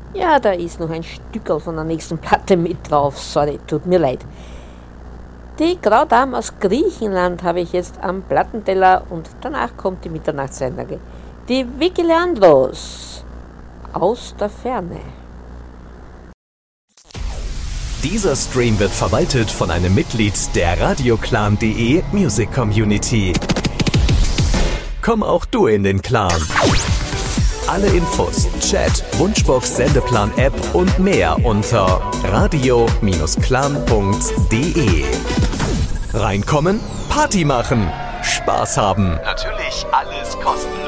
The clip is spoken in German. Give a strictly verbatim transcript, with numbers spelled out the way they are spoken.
Ja, da ist noch ein Stückerl von der nächsten Platte mit drauf. Sorry, tut mir leid. Die Graudame aus Griechenland habe ich jetzt am Plattenteller und danach kommt die Mitternachtseinlage. Die Vicky Leandros aus der Ferne. Dieser Stream wird verwaltet von einem Mitglied der radioclan punkt de Music Community. Komm auch du in den Clan. Alle Infos, Chat, Wunschbox, Sendeplan-App und mehr unter radio Bindestrich clan punkt de. Reinkommen, Party machen, Spaß haben. Natürlich alles kostenlos.